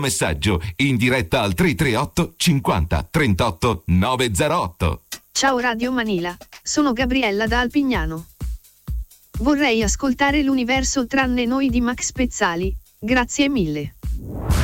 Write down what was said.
messaggio in diretta al 338 50 38 908. Ciao Radio Manila, sono Gabriella da Alpignano. Vorrei ascoltare l'universo tranne noi di Max Pezzali, grazie mille.